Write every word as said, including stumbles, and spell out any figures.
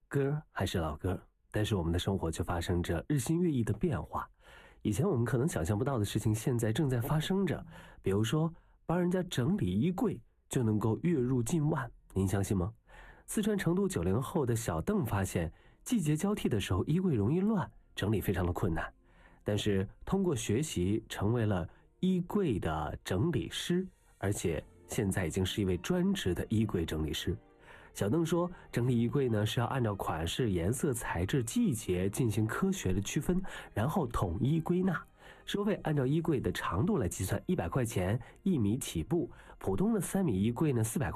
歌还是老歌，但是我们的生活却发生着日新月异的变化。以前我们可能想象不到的事情，现在正在发生着。比如说，帮人家整理衣柜就能够月入近万，您相信吗？四川成都九零后的小邓发现，季节交替的时候，衣柜容易乱，整理非常的困难。但是通过学习，成为了衣柜的整理师，而且现在已经是一位专职的衣柜整理师。小邓说，整理衣柜呢是要按照款式、颜色、材质、季节进行科学的区分，然后统一归纳。收费按照衣柜的长度来计算，一百块钱，一米起步。普通的三米衣柜呢，四百块。